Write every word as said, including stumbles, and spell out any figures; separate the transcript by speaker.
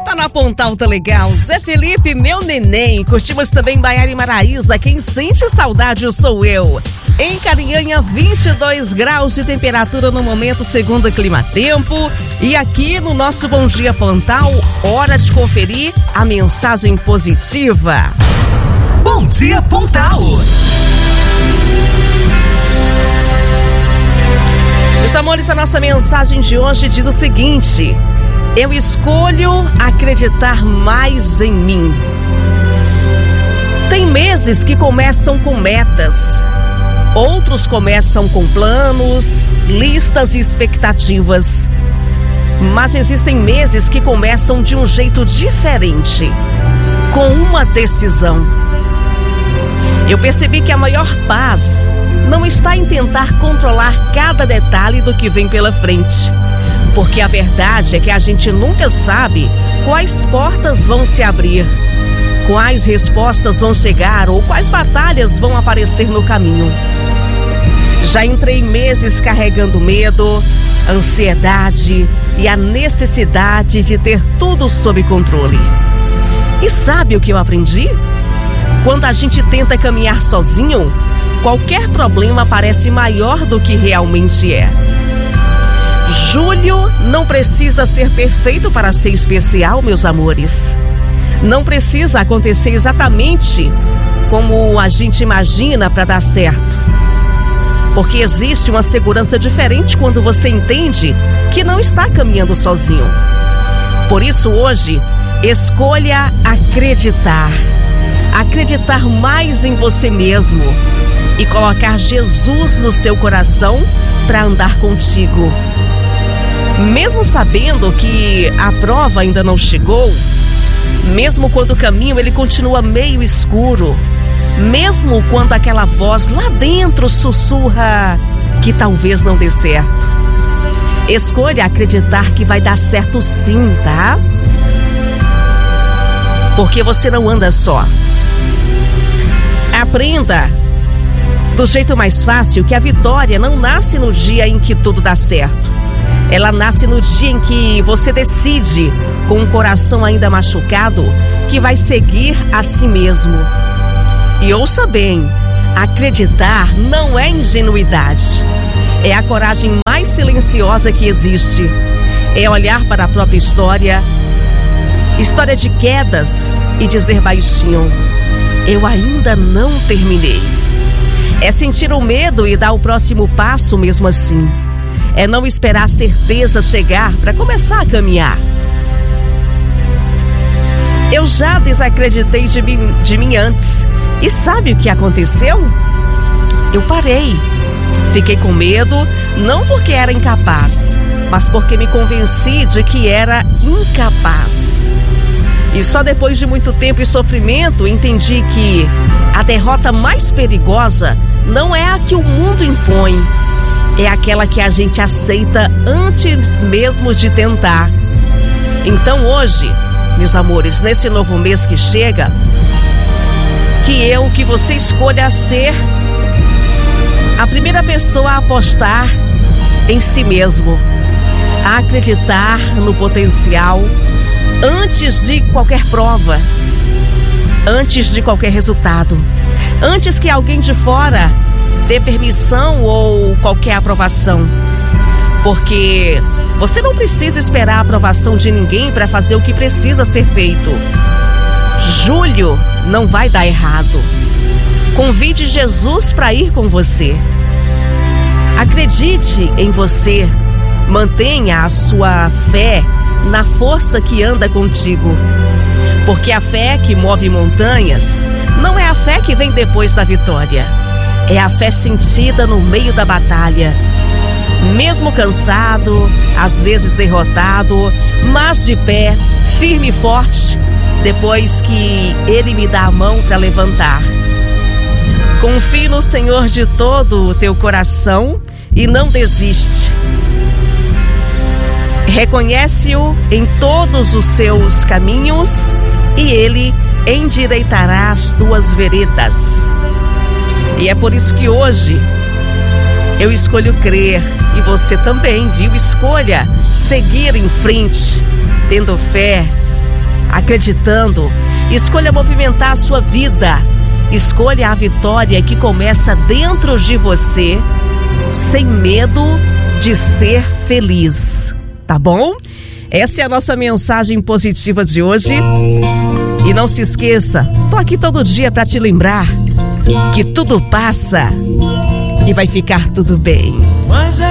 Speaker 1: Tá na Pontal, tá legal. Zé Felipe, meu neném. Curtimos também Baiara e Maraísa. Quem sente saudade sou eu. Em Carinhanha, vinte e dois graus de temperatura no momento, segundo o Climatempo. E aqui no nosso Bom Dia Pontal, hora de conferir a mensagem positiva.
Speaker 2: Bom Dia Pontal.
Speaker 1: Meus amores, a nossa mensagem de hoje diz o seguinte: eu escolho acreditar mais em mim. Tem meses que começam com metas, outros começam com planos, listas e expectativas. Mas existem meses que começam de um jeito diferente, com uma decisão. Eu percebi que a maior paz não está em tentar controlar cada detalhe do que vem pela frente. Porque a verdade é que a gente nunca sabe quais portas vão se abrir, quais respostas vão chegar ou quais batalhas vão aparecer no caminho. Já entrei meses carregando medo, ansiedade e a necessidade de ter tudo sob controle. E sabe o que eu aprendi? Quando a gente tenta caminhar sozinho, qualquer problema parece maior do que realmente é. Julho não precisa ser perfeito para ser especial, meus amores. Não precisa acontecer exatamente como a gente imagina para dar certo. Porque existe uma segurança diferente quando você entende que não está caminhando sozinho. Por isso hoje, escolha acreditar. Acreditar mais em você mesmo e colocar Jesus no seu coração para andar contigo. Mesmo sabendo que a prova ainda não chegou, mesmo quando o caminho ele continua meio escuro, mesmo quando aquela voz lá dentro sussurra que talvez não dê certo, escolha acreditar que vai dar certo sim, tá? Porque você não anda só. Aprenda do jeito mais fácil que a vitória não nasce no dia em que tudo dá certo. Ela nasce no dia em que você decide, com o coração ainda machucado, que vai seguir a si mesmo. E ouça bem, acreditar não é ingenuidade. É a coragem mais silenciosa que existe. É olhar para a própria história, história de quedas, e dizer baixinho: eu ainda não terminei. É sentir o medo e dar o próximo passo mesmo assim. É não esperar a certeza chegar para começar a caminhar. Eu já desacreditei de mim, de mim antes. E sabe o que aconteceu? Eu parei. Fiquei com medo, não porque era incapaz, mas porque me convenci de que era incapaz. E só depois de muito tempo e sofrimento entendi que a derrota mais perigosa não é a que o mundo impõe, é aquela que a gente aceita antes mesmo de tentar. Então hoje, meus amores, nesse novo mês que chega, que eu, que você escolha ser a primeira pessoa a apostar em si mesmo, a acreditar no potencial, antes de qualquer prova, antes de qualquer resultado, antes que alguém de fora dê permissão ou qualquer aprovação. Porque você não precisa esperar a aprovação de ninguém para fazer o que precisa ser feito. Julho não vai dar errado. Convide Jesus para ir com você. Acredite em você. Mantenha a sua fé na força que anda contigo. Porque a fé que move montanhas não é a fé que vem depois da vitória. É a fé sentida no meio da batalha. Mesmo cansado, às vezes derrotado, mas de pé, firme e forte, depois que Ele me dá a mão para levantar. Confie no Senhor de todo o teu coração e não desiste. Reconhece-o em todos os seus caminhos e Ele endireitará as tuas veredas. E é por isso que hoje eu escolho crer, e você também, viu? Escolha seguir em frente, tendo fé, acreditando. Escolha movimentar a sua vida. Escolha a vitória que começa dentro de você, sem medo de ser feliz. Tá bom? Essa é a nossa mensagem positiva de hoje. E não se esqueça, tô aqui todo dia para te lembrar que tudo passa e vai ficar tudo bem.